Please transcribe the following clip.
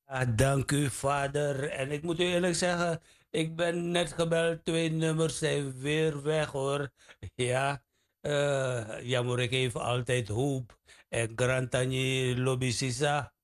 Dank u, vader. En ik moet u eerlijk zeggen, ik ben net gebeld. Twee nummers zijn weer weg, hoor. Ja, jammer, ik even altijd hoop. En Grantani Lobisisa.